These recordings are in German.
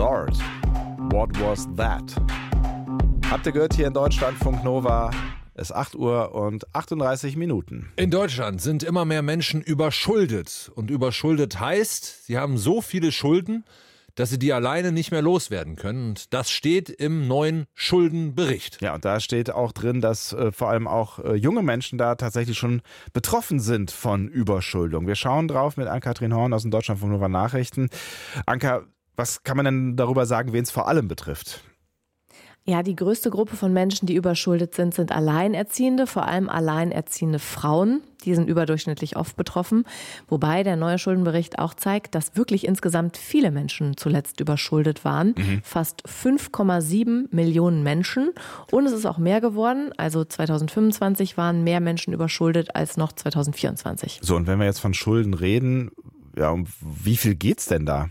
Lord, what was that? Habt ihr gehört hier in Deutschlandfunk Nova? Es ist 8 Uhr und 38 Minuten. In Deutschland sind immer mehr Menschen überschuldet. Und überschuldet heißt, sie haben so viele Schulden, dass sie die alleine nicht mehr loswerden können. Und das steht im neuen Schuldenbericht. Ja, und da steht auch drin, dass vor allem auch junge Menschen da tatsächlich schon betroffen sind von Überschuldung. Wir schauen drauf mit Ann-Kathrin Horn aus den Deutschlandfunk Nova Nachrichten. Anka, was kann man denn darüber sagen, wen es vor allem betrifft? Ja, die größte Gruppe von Menschen, die überschuldet sind, sind Alleinerziehende, vor allem alleinerziehende Frauen. Die sind überdurchschnittlich oft betroffen. Wobei der neue Schuldenbericht auch zeigt, dass wirklich insgesamt viele Menschen zuletzt überschuldet waren. Fast 5,7 Millionen Menschen. Und es ist auch mehr geworden. Also 2025 waren mehr Menschen überschuldet als noch 2024. So, und wenn wir jetzt von Schulden reden, ja, um wie viel geht's denn da?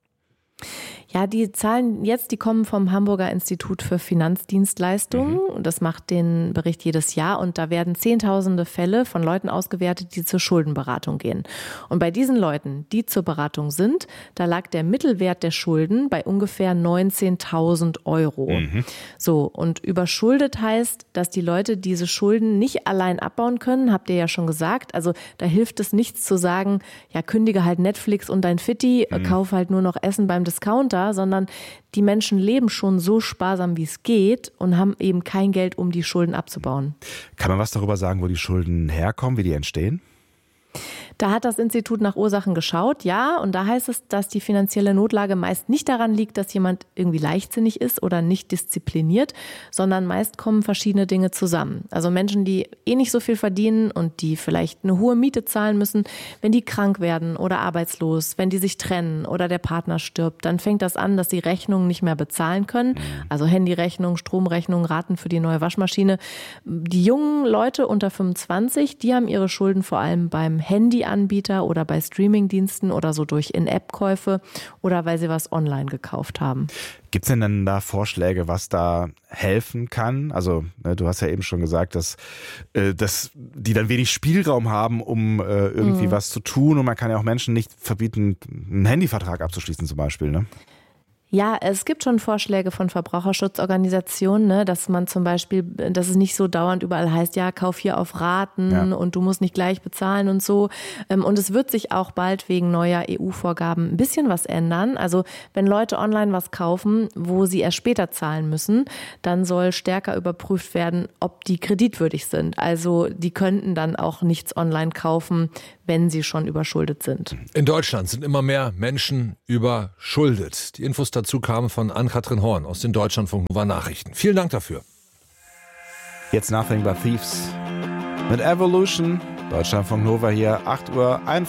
Ja, die Zahlen jetzt, die kommen vom Hamburger Institut für Finanzdienstleistungen. Das macht den Bericht jedes Jahr und da werden Zehntausende Fälle von Leuten ausgewertet, die zur Schuldenberatung gehen. Und bei diesen Leuten, die zur Beratung sind, da lag der Mittelwert der Schulden bei ungefähr 19.000 Euro. So, und überschuldet heißt, dass die Leute diese Schulden nicht allein abbauen können, habt ihr ja schon gesagt. Also da hilft es nichts zu sagen, ja, kündige halt Netflix und dein Fitti, kauf halt nur noch Essen beim Discounter, sondern die Menschen leben schon so sparsam, wie es geht und haben eben kein Geld, um die Schulden abzubauen. Kann man was darüber sagen, wo die Schulden herkommen, wie die entstehen? Da hat das Institut nach Ursachen geschaut, ja, und da heißt es, dass die finanzielle Notlage meist nicht daran liegt, dass jemand irgendwie leichtsinnig ist oder nicht diszipliniert, sondern meist kommen verschiedene Dinge zusammen. Also Menschen, die nicht so viel verdienen und die vielleicht eine hohe Miete zahlen müssen, wenn die krank werden oder arbeitslos, wenn die sich trennen oder der Partner stirbt, dann fängt das an, dass sie Rechnungen nicht mehr bezahlen können. Also Handyrechnung, Stromrechnung, Raten für die neue Waschmaschine. Die jungen Leute unter 25, die haben ihre Schulden vor allem beim Handyanbieter oder bei Streamingdiensten oder so durch In-App-Käufe oder weil sie was online gekauft haben. Gibt es denn dann da Vorschläge, was da helfen kann? Also du hast ja eben schon gesagt, dass die dann wenig Spielraum haben, um irgendwie was zu tun und man kann ja auch Menschen nicht verbieten, einen Handyvertrag abzuschließen zum Beispiel, ne? Ja, es gibt schon Vorschläge von Verbraucherschutzorganisationen, ne, dass man zum Beispiel, dass es nicht so dauernd überall heißt, ja, kauf hier auf Raten und du musst nicht gleich bezahlen und so. Und es wird sich auch bald wegen neuer EU-Vorgaben ein bisschen was ändern. Also wenn Leute online was kaufen, wo sie erst später zahlen müssen, dann soll stärker überprüft werden, ob die kreditwürdig sind. Also die könnten dann auch nichts online kaufen, wenn sie schon überschuldet sind. In Deutschland sind immer mehr Menschen überschuldet. Die Infos dazu kamen von Ann-Kathrin Horn aus den Deutschlandfunk Nova Nachrichten. Vielen Dank dafür. Jetzt Nothing But Thieves mit Evolution. Deutschlandfunk Nova hier, 8 Uhr.